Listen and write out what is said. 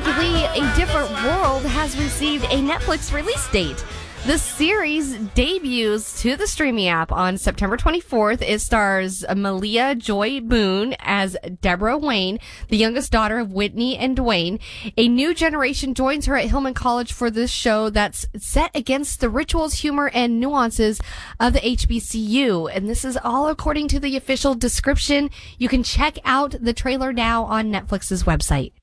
Unmistakably A Different World has received a Netflix release date. The series debuts to the streaming app on September 24th. It stars Malia Joy Boone as Deborah Wayne, the youngest daughter of Whitney and Dwayne. A new generation joins her at Hillman College for this show that's set against the rituals, humor, and nuances of the HBCU. And this is all according to the official description. You can check out the trailer now on Netflix's website.